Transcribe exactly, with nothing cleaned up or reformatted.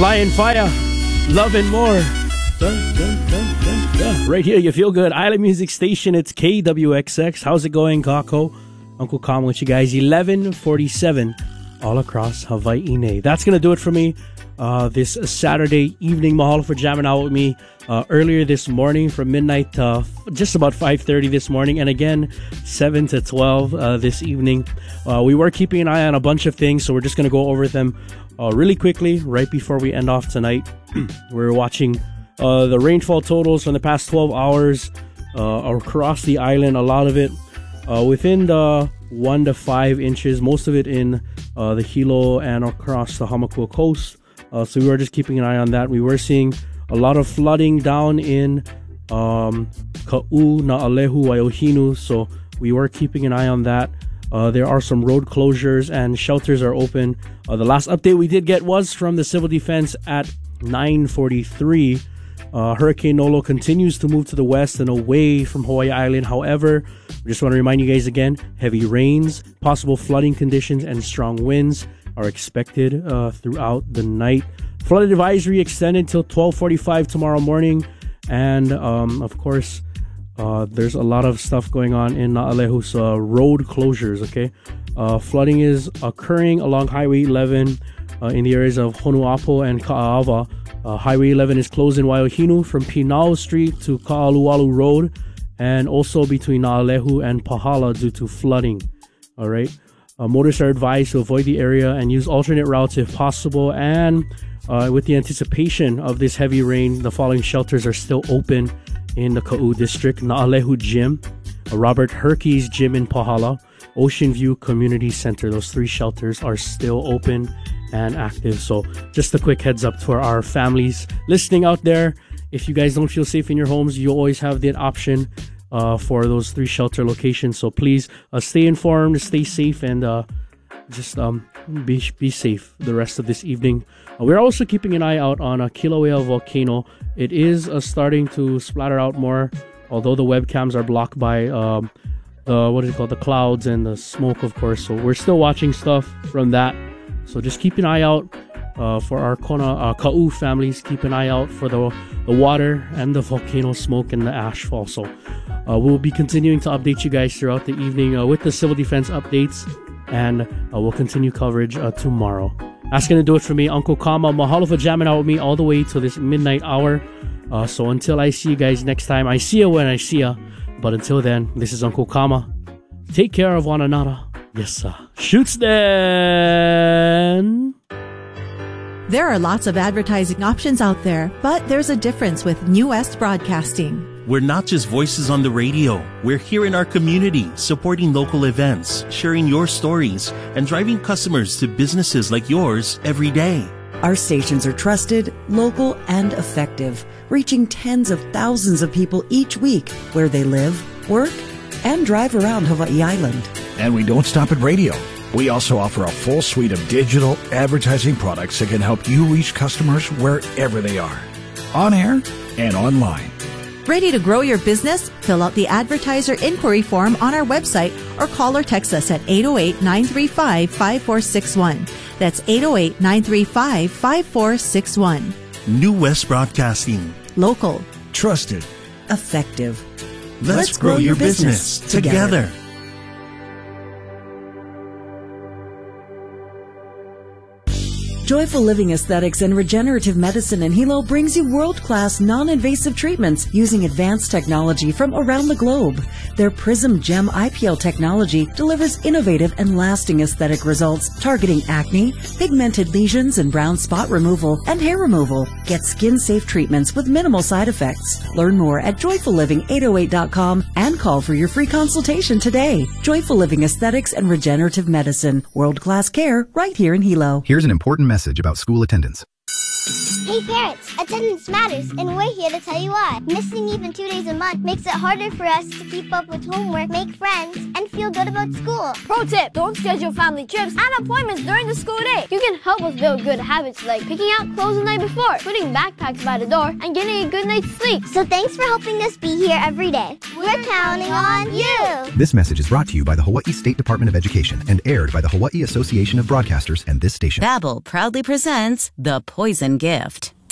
Flying Fire, Love and More. Dun, dun, dun, dun, dun. Right here, you feel good. Island Music Station, it's K W X X. How's it going, Kako? Uncle Kama with you guys. eleven forty-seven all across Hawaii. That's going to do it for me uh, this Saturday evening. Mahalo for jamming out with me uh, earlier this morning from midnight to uh, just about five thirty this morning. And again, seven to twelve uh, this evening. Uh, we were keeping an eye on a bunch of things, so we're just going to go over them uh, really quickly right before we end off tonight. We're watching uh, the rainfall totals from the past twelve hours uh, across the island. A lot of it Uh, within the one to five inches, most of it in uh, the Hilo and across the Hamakua coast. Uh, so we were just keeping an eye on that. We were seeing a lot of flooding down in um, Ka'u, Na'alehu, Waiohinu. So we were keeping an eye on that. Uh, there are some road closures and shelters are open. Uh, the last update we did get was from the Civil Defense at nine forty-three. Uh, Hurricane Nolo continues to move to the west and away from Hawaii Island. However, I just want to remind you guys again, heavy rains, possible flooding conditions, and strong winds are expected uh, throughout the night. Flood advisory extended till twelve forty-five tomorrow morning. And, um, of course, uh, there's a lot of stuff going on in Na'alehu's uh, road closures, okay? Uh, flooding is occurring along Highway eleven uh, in the areas of Honuapo and Ka'ava. Uh, Highway eleven is closed in Waiohinu from Pinao Street to Ka'alualu Road, and also between Na'alehu and Pahala due to flooding. All right. Uh, motorists are advised to avoid the area and use alternate routes if possible. And uh, with the anticipation of this heavy rain, the following shelters are still open in the Ka'u district: Na'alehu Gym, uh, Robert Herkey's Gym in Pahala, Ocean View Community Center. Those three shelters are still open and active. So just a quick heads up for our families listening out there. If you guys don't feel safe in your homes, you always have the option uh, for those three shelter locations. So please uh, stay informed, stay safe, and uh, just um, be be safe the rest of this evening. Uh, we're also keeping an eye out on a Kilauea volcano. It is uh, starting to splatter out more, although the webcams are blocked by um, the, what is it called, the clouds and the smoke, of course. So we're still watching stuff from that. So just keep an eye out uh, for our Kona uh, Ka'u families. Keep an eye out for the the water and the volcano smoke and the ash fall. So uh, we'll be continuing to update you guys throughout the evening uh, with the Civil Defense updates, and uh, we'll continue coverage uh, tomorrow. That's going to do it for me, Uncle Kama. Mahalo for jamming out with me all the way to this midnight hour. Uh, so until I see you guys next time, I see you when I see you. But until then, this is Uncle Kama. Take care of one another. Yes, sir. Shoots then. There are lots of advertising options out there, but there's a difference with New West Broadcasting. We're not just voices on the radio. We're here in our community, supporting local events, sharing your stories, and driving customers to businesses like yours every day. Our stations are trusted, local, and effective, reaching tens of thousands of people each week where they live, work, and drive around Hawaii Island. And we don't stop at radio. We also offer a full suite of digital advertising products that can help you reach customers wherever they are, on air and online. Ready to grow your business? Fill out the advertiser inquiry form on our website or call or text us at eight oh eight, nine three five, five four six one. That's eight oh eight, nine three five, five four six one. New West Broadcasting. Local. Trusted. Effective. Let's, Let's grow, grow your business, business together. together. Joyful Living Aesthetics and Regenerative Medicine in Hilo brings you world-class non-invasive treatments using advanced technology from around the globe. Their Prism Gem I P L technology delivers innovative and lasting aesthetic results targeting acne, pigmented lesions and brown spot removal, and hair removal. Get skin-safe treatments with minimal side effects. Learn more at joyful living eight oh eight dot com and call for your free consultation today. Joyful Living Aesthetics and Regenerative Medicine. World-class care right here in Hilo. Here's an important message about school attendance. Hey parents, attendance matters, and we're here to tell you why. Missing even two days a month makes it harder for us to keep up with homework, make friends, and feel good about school. Pro tip, don't schedule family trips and appointments during the school day. You can help us build good habits like picking out clothes the night before, putting backpacks by the door, and getting a good night's sleep. So thanks for helping us be here every day. We're counting on you. This message is brought to you by the Hawaii State Department of Education and aired by the Hawaii Association of Broadcasters and this station. Babbel proudly presents The Poison Gift.